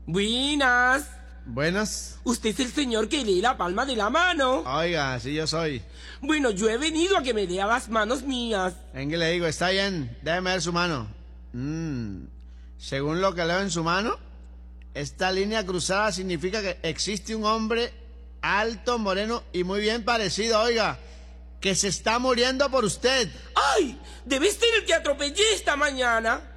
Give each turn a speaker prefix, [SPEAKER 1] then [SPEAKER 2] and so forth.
[SPEAKER 1] Buenas.
[SPEAKER 2] Buenas.
[SPEAKER 1] Usted es el señor que lee la palma de la mano.
[SPEAKER 2] Oiga, sí yo soy.
[SPEAKER 1] Bueno, yo he venido a que me lea las manos mías.
[SPEAKER 2] ¿En qué le digo? Está bien, déjeme ver su mano. Según lo que leo en su mano, esta línea cruzada significa que existe un hombre alto, moreno y muy bien parecido, oiga, que se está muriendo por usted.
[SPEAKER 1] ¡Ay! Debe ser el que atropellé esta mañana.